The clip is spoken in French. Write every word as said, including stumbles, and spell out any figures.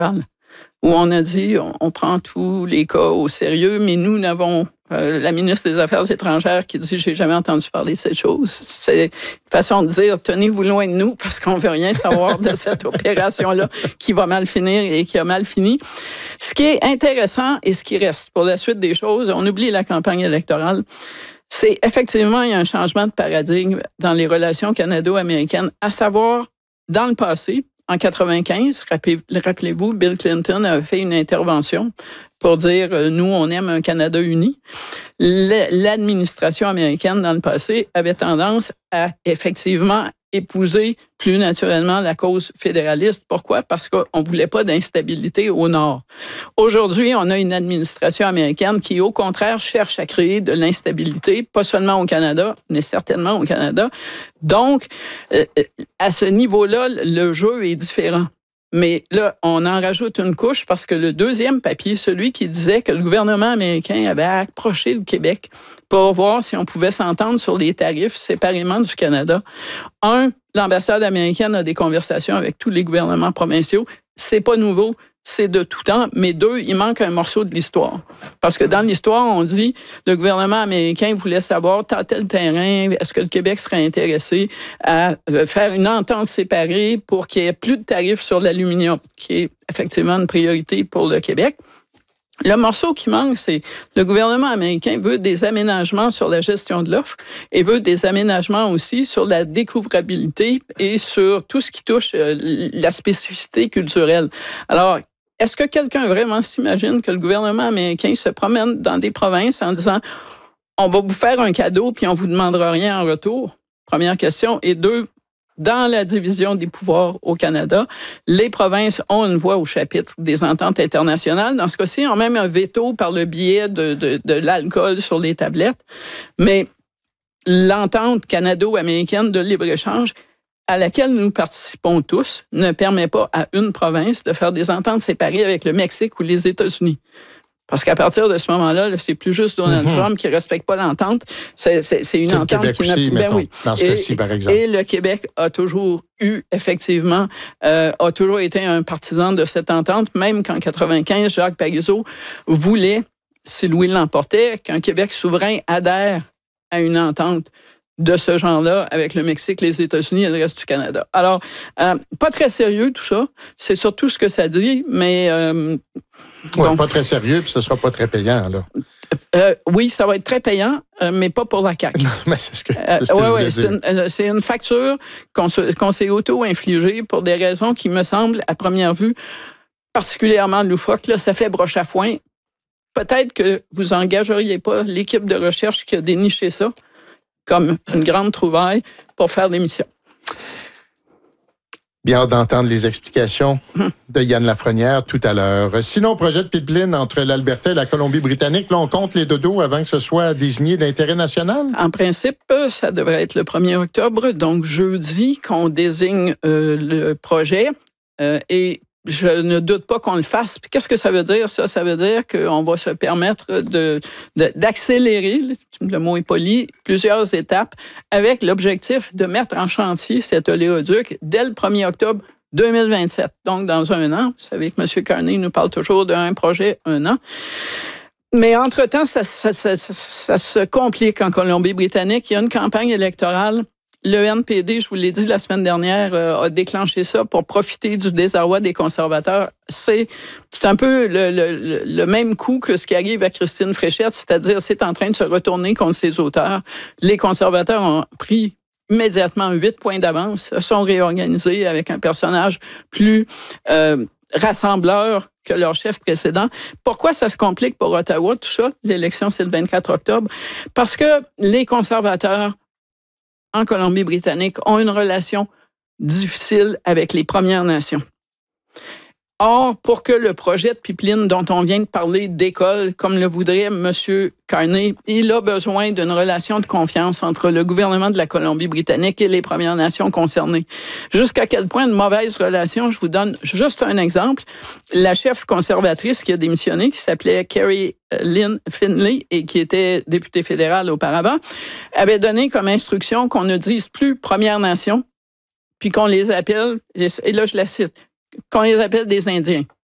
électorale, où on a dit on, on prend tous les cas au sérieux, mais nous n'avons euh, la ministre des Affaires étrangères qui dit j'ai jamais entendu parler de cette chose. C'est une façon de dire tenez-vous loin de nous parce qu'on veut rien savoir de cette opération-là qui va mal finir et qui a mal fini. Ce qui est intéressant et ce qui reste pour la suite des choses, on oublie la campagne électorale. C'est effectivement, il y a un changement de paradigme dans les relations canado-américaines, à savoir, dans le passé, en quatre-vingt-quinze, rappelez-vous, Bill Clinton avait fait une intervention pour dire euh, nous, on aime un Canada uni. L'administration américaine, dans le passé, avait tendance à effectivement épouser plus naturellement la cause fédéraliste. Pourquoi? Parce qu'on ne voulait pas d'instabilité au Nord. Aujourd'hui, on a une administration américaine qui, au contraire, cherche à créer de l'instabilité, pas seulement au Canada, mais certainement au Canada. Donc, euh, à ce niveau-là, le jeu est différent. Mais là, on en rajoute une couche parce que le deuxième papier, celui qui disait que le gouvernement américain avait approché le Québec pour voir si on pouvait s'entendre sur les tarifs séparément du Canada. Un, l'ambassade américaine a des conversations avec tous les gouvernements provinciaux. C'est pas nouveau, c'est de tout temps. Mais deux, il manque un morceau de l'histoire. Parce que dans l'histoire, on dit le gouvernement américain voulait savoir tant tel terrain, est-ce que le Québec serait intéressé à faire une entente séparée pour qu'il y ait plus de tarifs sur l'aluminium, qui est effectivement une priorité pour le Québec. Le morceau qui manque, c'est le gouvernement américain veut des aménagements sur la gestion de l'offre et veut des aménagements aussi sur la découvrabilité et sur tout ce qui touche la spécificité culturelle. Alors, est-ce que quelqu'un vraiment s'imagine que le gouvernement américain se promène dans des provinces en disant « on va vous faire un cadeau puis on vous demandera rien en retour », première question. Et deux, dans la division des pouvoirs au Canada, les provinces ont une voix au chapitre des ententes internationales. Dans ce cas-ci, ils ont même un veto par le biais de, de, de l'alcool sur les tablettes. Mais l'entente canado-américaine de libre-échange, à laquelle nous participons tous, ne permet pas à une province de faire des ententes séparées avec le Mexique ou les États-Unis. Parce qu'à partir de ce moment-là, là, c'est plus juste Donald mm-hmm. Trump qui ne respecte pas l'entente. C'est, c'est, c'est une c'est entente le Québec qui aussi, n'a... mettons, Ben oui. dans ce cas-ci, par exemple. Et le Québec a toujours eu, effectivement, euh, a toujours été un partisan de cette entente, même qu'en quatre-vingt-quinze, Jacques Parizeau voulait, si Louis l'emportait, qu'un Québec souverain adhère à une entente de ce genre-là avec le Mexique, les États-Unis et le reste du Canada. Alors, euh, pas très sérieux tout ça. C'est surtout ce que ça dit, mais... Euh, oui, bon. Pas très sérieux, puis ce ne sera pas très payant, là. Euh, oui, ça va être très payant, euh, mais pas pour la C A Q. mais c'est ce que, c'est ce que euh, ouais, je voulais ouais, dire. C'est une, euh, c'est une facture qu'on, se, qu'on s'est auto-infligée pour des raisons qui me semblent, à première vue, particulièrement loufoques. Là, ça fait broche à foin. Peut-être que vous n'engageriez pas l'équipe de recherche qui a déniché ça comme une grande trouvaille pour faire l'émission. Bien hâte d'entendre les explications de Yann Lafrenière tout à l'heure. Sinon, projet de pipeline entre l'Alberta et la Colombie-Britannique, là, on compte les dodos avant que ce soit désigné d'intérêt national? En principe, ça devrait être le premier octobre, donc jeudi, qu'on désigne euh, le projet. Euh, et je ne doute pas qu'on le fasse. Puis qu'est-ce que ça veut dire, ça? Ça veut dire qu'on va se permettre de, de, d'accélérer, le mot est poli, plusieurs étapes avec l'objectif de mettre en chantier cet oléoduc dès le premier octobre deux mille vingt-sept. Donc, dans un an. Vous savez que M. Carney nous parle toujours d'un projet, un an. Mais entre-temps, ça, ça, ça, ça, ça se complique en Colombie-Britannique. Il y a une campagne électorale. Le N P D, je vous l'ai dit la semaine dernière, euh, a déclenché ça pour profiter du désarroi des conservateurs. C'est, c'est un peu le, le, le même coup que ce qui arrive à Christine Fréchette, c'est-à-dire c'est en train de se retourner contre ses auteurs. Les conservateurs ont pris immédiatement huit points d'avance, se sont réorganisés avec un personnage plus euh, rassembleur que leur chef précédent. Pourquoi ça se complique pour Ottawa, tout ça? L'élection, c'est le vingt-quatre octobre. Parce que les conservateurs en Colombie-Britannique ont une relation difficile avec les Premières Nations. Or, pour que le projet de pipeline dont on vient de parler décolle, comme le voudrait M. Carney, il a besoin d'une relation de confiance entre le gouvernement de la Colombie-Britannique et les Premières Nations concernées. Jusqu'à quel point de mauvaise relation, je vous donne juste un exemple. La chef conservatrice qui a démissionné, qui s'appelait Carrie Lynn Finley et qui était députée fédérale auparavant, avait donné comme instruction qu'on ne dise plus Premières Nations, puis qu'on les appelle, et là je la cite, qu'on les appelle des Indiens.